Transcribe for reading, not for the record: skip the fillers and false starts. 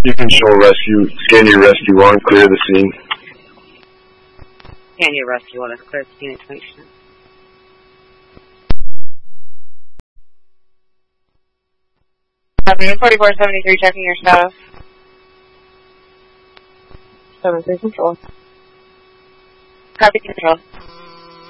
You can show rescue, Scandia Rescue 1, clear the scene. Scandia Rescue 1 is clear the scene information. Copy, 4473, checking your status. 73 control. Copy control.